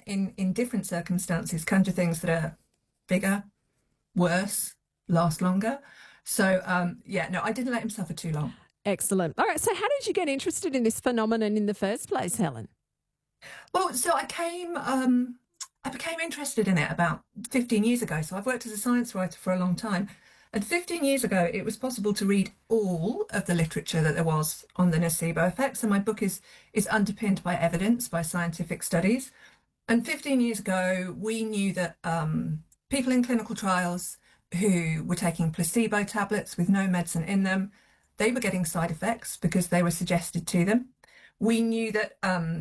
in different circumstances, conjure things that are bigger, worse, last longer. So, yeah, no, I didn't let him suffer too long. Excellent. All right. So, how did you get interested in this phenomenon in the first place, Helen? Well, so I became interested in it about 15 years ago. So I've worked as a science writer for a long time. And 15 years ago, it was possible to read all of the literature that there was on the nocebo effects. And my book is underpinned by evidence, by scientific studies. And 15 years ago, we knew that people in clinical trials who were taking placebo tablets with no medicine in them, they were getting side effects because they were suggested to them. We knew that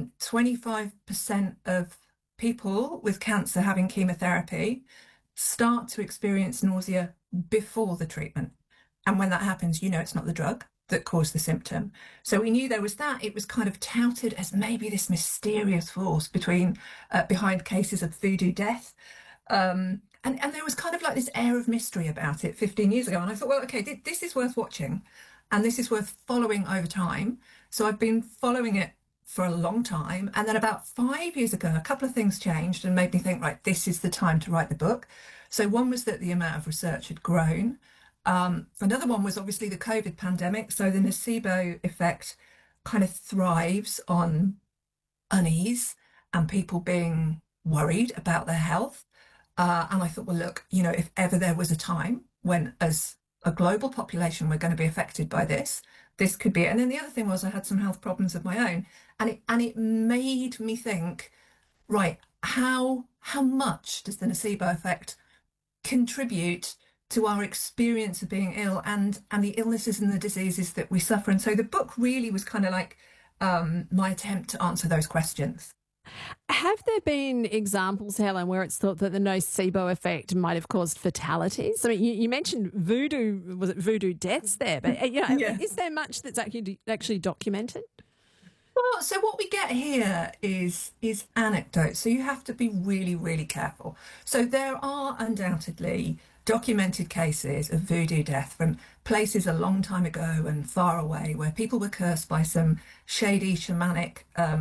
25% of people with cancer having chemotherapy start to experience nausea before the treatment. And when that happens, you know it's not the drug that caused the symptom. So we knew there was that. It was kind of touted as maybe this mysterious force behind cases of voodoo death. And there was kind of like this air of mystery about it 15 years ago. And I thought, well, okay, this is worth watching and this is worth following over time. So I've been following it for a long time. And then about 5 years ago, a couple of things changed and made me think, right, this is the time to write the book. So one was that the amount of research had grown. Another one was obviously the COVID pandemic. So the nocebo effect kind of thrives on unease and people being worried about their health. And I thought, well, look, you know, if ever there was a time when, as a global population, we're going to be affected by this could be it. And then the other thing was I had some health problems of my own, and it made me think, right, how much does the nocebo effect contribute to our experience of being ill and the illnesses and the diseases that we suffer? And so the book really was kind of like my attempt to answer those questions. Have there been examples, Helen, where it's thought that the nocebo effect might have caused fatalities? I mean, you mentioned voodoo, was it voodoo deaths there? But you know, Yeah. is there much that's actually documented? Well, so what we get here is anecdotes. So you have to be really, really careful. So there are undoubtedly documented cases of voodoo death from places a long time ago and far away where people were cursed by some shady shamanic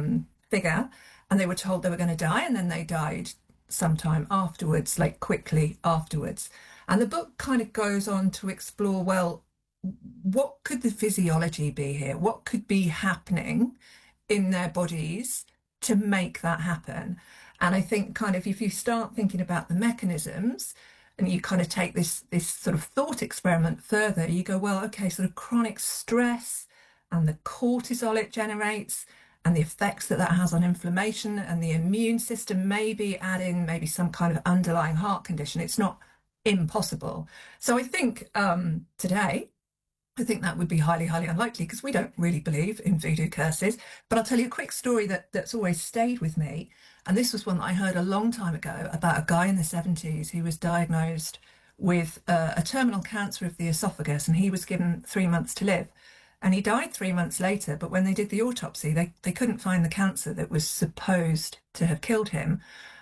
figure and they were told they were going to die and then they died sometime afterwards, like quickly afterwards. And the book kind of goes on to explore, well, what could the physiology be here? What could be happening in their bodies to make that happen? And I think kind of if you start thinking about the mechanisms and you kind of take this sort of thought experiment further, you go, well, okay, sort of chronic stress and the cortisol it generates and the effects that has on inflammation and the immune system, maybe add in maybe some kind of underlying heart condition. It's not impossible. So I think today, I think that would be highly, highly unlikely because we don't really believe in voodoo curses. But I'll tell you a quick story that's always stayed with me. And this was one that I heard a long time ago about a guy in the 70s who was diagnosed with a terminal cancer of the esophagus, and he was given 3 months to live. And he died 3 months later, but when they did the autopsy, they couldn't find the cancer that was supposed to have killed him.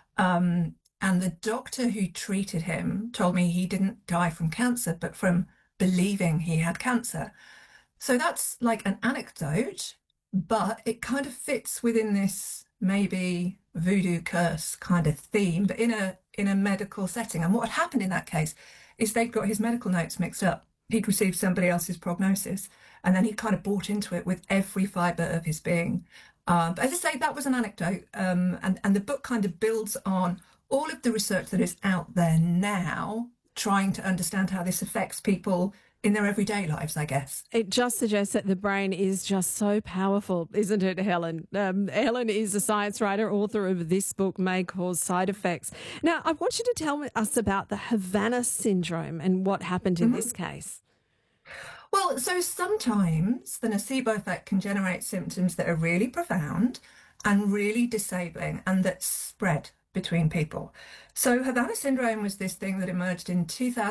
And the doctor who treated him told me he didn't die from cancer, but from believing he had cancer. So that's like an anecdote, but it kind of fits within this maybe voodoo curse kind of theme, but in a medical setting. And what had happened in that case is they'd got his medical notes mixed up. He'd received somebody else's prognosis, and then he kind of bought into it with every fibre of his being. But as I say, that was an anecdote, and the book kind of builds on all of the research that is out there now, trying to understand how this affects people in their everyday lives, I guess. It just suggests that the brain is just so powerful, isn't it, Helen? Helen is a science writer, author of this book, May Cause Side Effects. Now, I want you to tell us about the Havana syndrome and what happened in this case. Well, so sometimes the nocebo effect can generate symptoms that are really profound and really disabling and that spread between people. So Havana syndrome was this thing that emerged in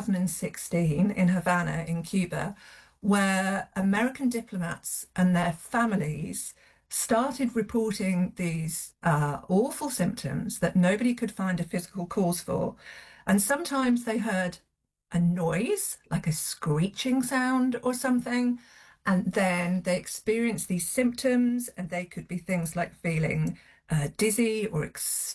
2016 in Havana in Cuba, where American diplomats and their families started reporting these awful symptoms that nobody could find a physical cause for. And sometimes they heard a noise, like a screeching sound or something, and then they experienced these symptoms, and they could be things like feeling dizzy or